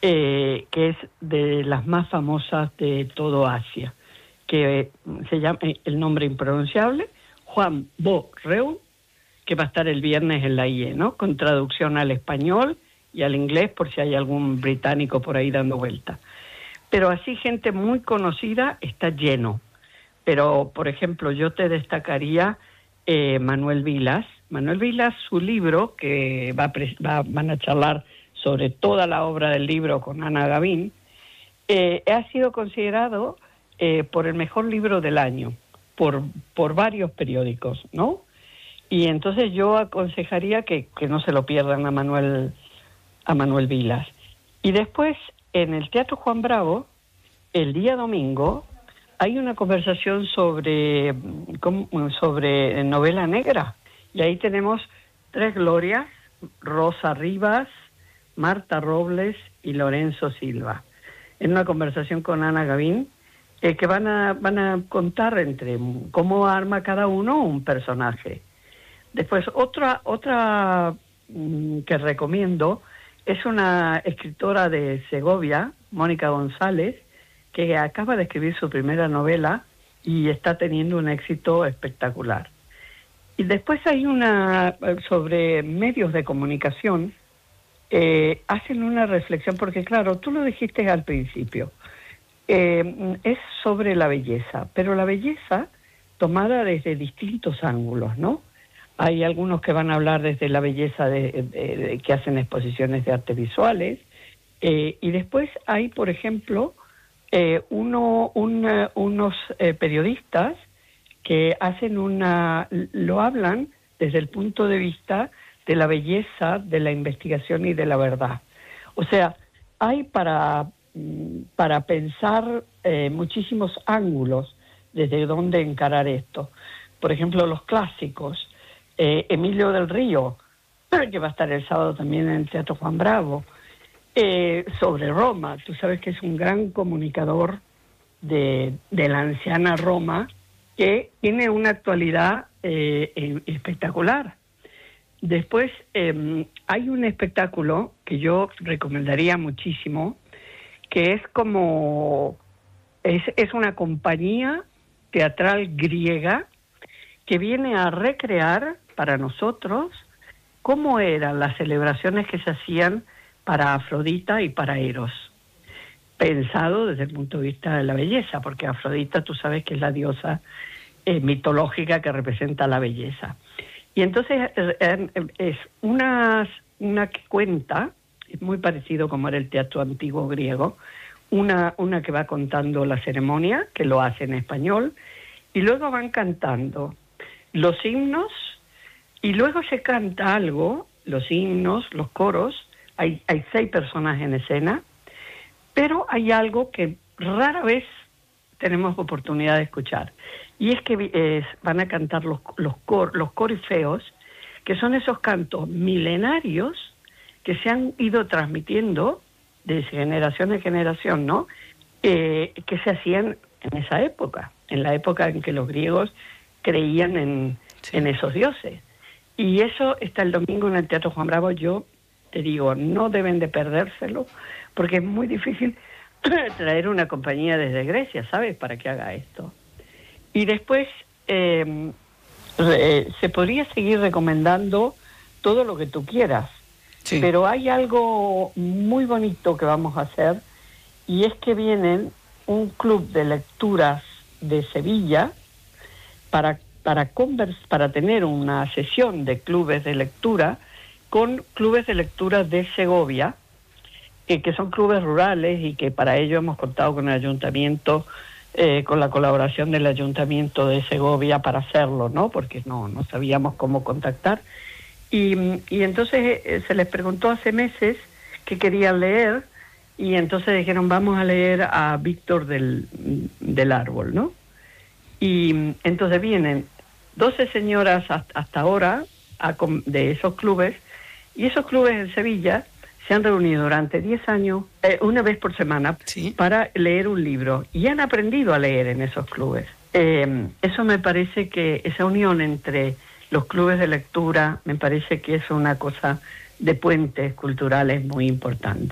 que es de las más famosas de todo Asia, que se llama, el nombre impronunciable, Juan Bo Reu, que va a estar el viernes en la IE, ¿no? Con traducción al español y al inglés, por si hay algún británico por ahí dando vuelta. Pero así gente muy conocida está lleno. Pero, por ejemplo, yo te destacaría Manuel Vilas. Manuel Vilas, su libro, que van a charlar sobre toda la obra del libro con Ana Gavín, ha sido considerado por el mejor libro del año, por varios periódicos, ¿no? Y entonces yo aconsejaría que no se lo pierdan a Manuel Vilas. Y después, en el Teatro Juan Bravo, el día domingo, hay una conversación sobre novela negra. Y ahí tenemos 3 glorias, Rosa Rivas, Marta Robles y Lorenzo Silva. En una conversación con Ana Gavín, que van a contar entre cómo arma cada uno un personaje. Después, otra que recomiendo es una escritora de Segovia, Mónica González, que acaba de escribir su primera novela y está teniendo un éxito espectacular. Y después hay una sobre medios de comunicación, hacen una reflexión, porque claro, tú lo dijiste al principio, es sobre la belleza, pero la belleza tomada desde distintos ángulos, ¿no? Hay algunos que van a hablar desde la belleza que hacen exposiciones de arte visuales, y después hay, por ejemplo, unos periodistas que lo hablan desde el punto de vista de la belleza, de la investigación y de la verdad. O sea, hay para pensar muchísimos ángulos desde dónde encarar esto. Por ejemplo, los clásicos. Emilio del Río, que va a estar el sábado también en el Teatro Juan Bravo, sobre Roma. Tú sabes que es un gran comunicador de la anciana Roma, que tiene una actualidad espectacular. Después hay un espectáculo que yo recomendaría muchísimo, que es una compañía teatral griega que viene a recrear para nosotros cómo eran las celebraciones que se hacían para Afrodita y para Eros, pensado desde el punto de vista de la belleza, porque Afrodita tú sabes que es la diosa mitológica que representa la belleza. Y entonces es una que cuenta, es muy parecido como era el teatro antiguo griego, una que va contando la ceremonia, que lo hace en español, y luego van cantando los himnos, y luego se canta algo, los himnos, los coros, hay 6 personas en escena, pero hay algo que rara vez tenemos oportunidad de escuchar, y es que van a cantar los corifeos, que son esos cantos milenarios que se han ido transmitiendo de generación en generación, ¿no? Que se hacían en esa época, en la época en que los griegos creían en esos dioses. Y eso está el domingo en el Teatro Juan Bravo. Yo te digo, no deben de perdérselo, porque es muy difícil traer una compañía desde Grecia, ¿sabes?, para que haga esto. Y después se podría seguir recomendando todo lo que tú quieras, sí, pero hay algo muy bonito que vamos a hacer, y es que vienen un club de lecturas de Sevilla para tener una sesión de clubes de lectura con clubes de lectura de Segovia, que son clubes rurales, y que para ello hemos contado con el ayuntamiento, con la colaboración del ayuntamiento de Segovia para hacerlo, ¿no? Porque no sabíamos cómo contactar. Y entonces se les preguntó hace meses qué querían leer, y entonces dijeron, vamos a leer a Víctor del Árbol, ¿no? Y entonces vienen 12 señoras hasta ahora de esos clubes, y esos clubes en Sevilla se han reunido durante 10 años, una vez por semana, ¿sí?, para leer un libro, y han aprendido a leer en esos clubes. Eso me parece que esa unión entre los clubes de lectura, me parece que es una cosa de puentes culturales muy importante.